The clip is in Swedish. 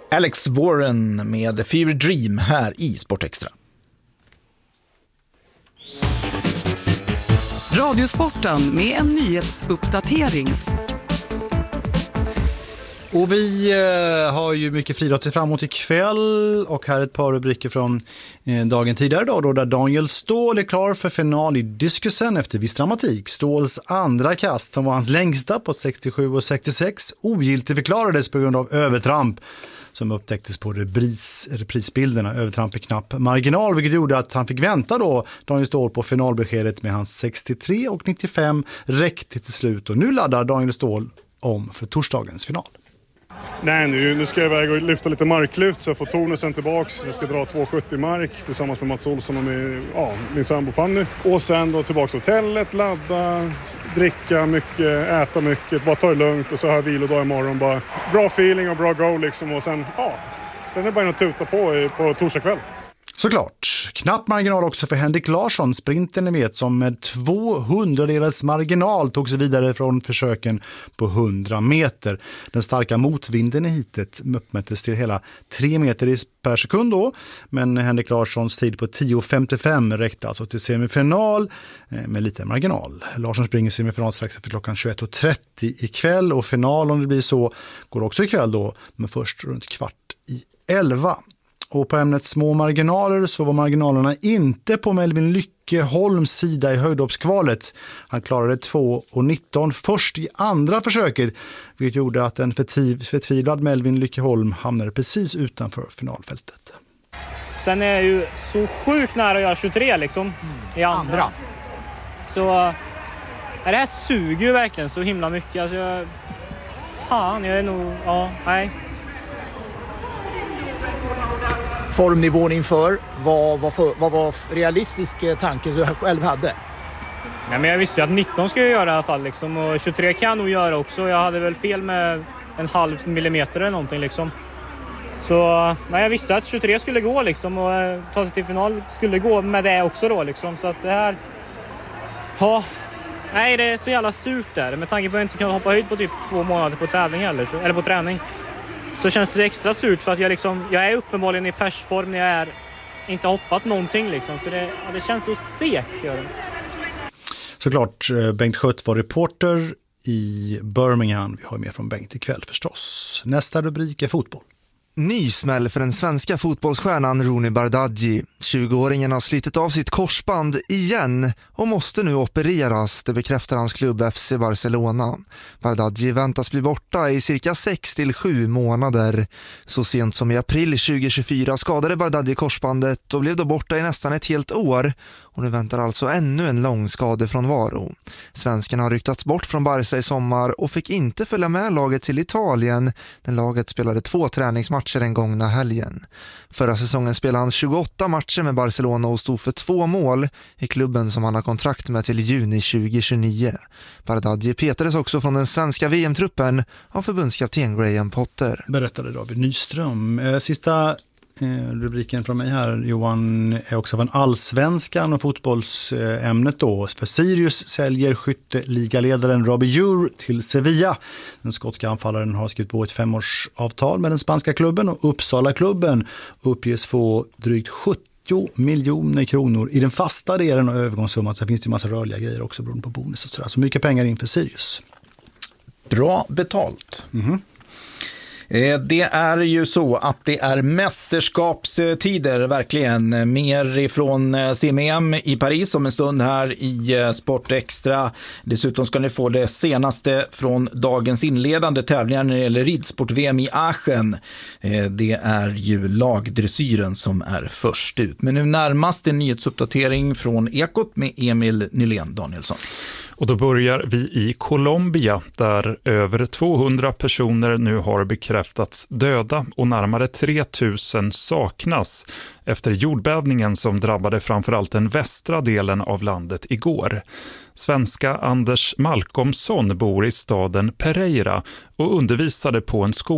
Alex Warren med Fever Dream här i Sportextra. Radiosporten med en nyhetsuppdatering. Och vi har ju mycket friidrott fram emot ikväll, och här är ett par rubriker från dagen tidigare då där Daniel Ståhl är klar för final i diskusen efter viss dramatik. Ståhls andra kast, som var hans längsta på 67,66, ogiltigförklarades på grund av övertramp som upptäcktes på reprisbilderna. Övertramp i knapp marginal, vilket gjorde att han fick vänta då, Daniel Ståhl, på finalbeskedet med hans 63,95 räckte till slut. Och nu laddar Daniel Ståhl om för torsdagens final. Nej, nu ska jag iväg och lyfta lite marklyft så jag får tonusen tillbaks. Jag ska dra 2,70 mark tillsammans med Mats Olsson och min sambo Fanny. Och sen då tillbaks till hotellet, ladda, dricka mycket, äta mycket, bara ta det lugnt, och så har jag vilodag imorgon. Bara bra feeling och bra go liksom, och sen är det bara att tuta på torsdag kväll. Såklart. Knapp marginal också för Henrik Larsson, sprinten ni vet, som med 200-delars marginal tog sig vidare från försöken på 100 meter. Den starka motvinden i hitet uppmättes till hela 3 meter per sekund då, men Henrik Larssons tid på 10,55 räckte alltså till semifinal med lite marginal. Larsson springer semifinal strax efter klockan 21.30 ikväll, och final, om det blir så, går också ikväll då, men först runt 10:15. Och på ämnet små marginaler så var marginalerna inte på Melvin Lyckeholms sida i höjdhoppskvalet. Han klarade 2,19 först i andra försöket, vilket gjorde att en förtvivlad Melvin Lyckeholm hamnade precis utanför finalfältet. Sen är jag ju så sjukt nära att göra 23 liksom i andra. Så det här suger ju verkligen så himla mycket. Alltså jag är nog, nej. Formnivån inför, vad var realistisk tanke du själv hade? Ja, men jag visste ju att 19 ska jag göra i alla fall liksom, och 23 kan jag nog göra också. Jag hade väl fel med 0,5 millimeter eller någonting liksom. Så jag visste att 23 skulle gå liksom, och ta sig till final skulle gå med det också då liksom. Så att det här, det är så jävla surt där, med tanke på att jag inte kan hoppa höjd på typ 2 månader på tävling eller på träning. Så känns det extra surt för att jag är uppenbarligen i persform när jag inte hoppat någonting liksom. Så det känns så segt. Såklart, Bengt Schött var reporter i Birmingham. Vi har mer från Bengt ikväll förstås. Nästa rubrik är fotboll. Ny smäll för den svenska fotbollsstjärnan Rooney Bardghji. 20-åringen har slitit av sitt korsband igen och måste nu opereras, det bekräftar hans klubb FC Barcelona. Bardghji väntas bli borta i cirka 6 till 7 månader. Så sent som i april 2024 skadade Bardghji korsbandet och blev då borta i nästan ett helt år. Och nu väntar alltså ännu en lång skadefrånvaro. Svensken har ryktats bort från Barca i sommar och fick inte följa med laget till Italien. Den laget spelade 2 träningsmatcher den gångna helgen. Förra säsongen spelade han 28 matcher med Barcelona och stod för 2 mål i klubben som han har kontrakt med till juni 2029. Bardghji petades också från den svenska VM-truppen av förbundskapten Graham Potter. Berättade David Nyström. Sista rubriken från mig här, Johan, är också av en allsvenskan och fotbollsämnet då. För Sirius säljer skytteligaledaren Robbie Ure till Sevilla. Den skotska anfallaren har skrivit på ett 5-årsavtal med den spanska klubben, och Uppsala-klubben uppges få drygt 70 miljoner kronor i den fasta delen av övergångssumman. Så finns det ju massa rörliga grejer också beroende på bonus och sådär. Så mycket pengar in för Sirius. Bra betalt. Det är ju så att det är mästerskapstider verkligen. Mer ifrån CMM i Paris om en stund här i Sportextra. Dessutom ska ni få det senaste från dagens inledande tävlingar när det gäller ridsport-VM i Aachen. Det är ju lagdressyren som är först ut. Men nu närmast en nyhetsuppdatering från Ekot med Emil Nylén Danielsson. Och då börjar vi i Colombia där över 200 personer nu har bekräftats döda och närmare 3000 saknas efter jordbävningen som drabbade framförallt den västra delen av landet igår. Svenska Anders Malcolmsson bor i staden Pereira och undervisade på en skola